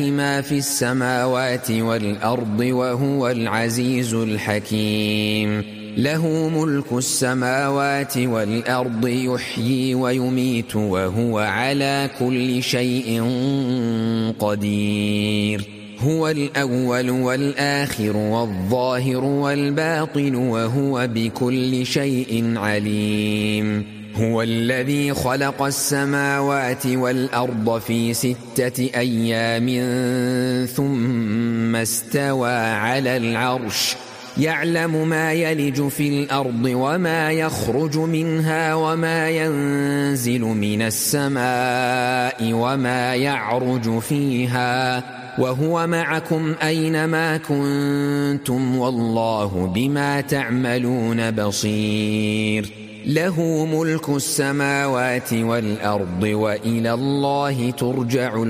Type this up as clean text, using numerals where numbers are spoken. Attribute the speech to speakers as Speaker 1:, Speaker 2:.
Speaker 1: ما في السماوات والأرض وهو العزيز الحكيم. له ملك السماوات والأرض يحيي ويميت وهو على كل شيء قدير. هو الأول والآخر والظاهر والباطن وهو بكل شيء عليم. هو الذي خلق السماوات والأرض في 6 أيام ثم استوى على العرش يعلم ما يلج في الأرض وما يخرج منها وما ينزل من السماء وما يعرج فيها وهو معكم أينما كنتم والله بما تعملون بصير. له ملك السماوات والأرض وإلى الله ترجع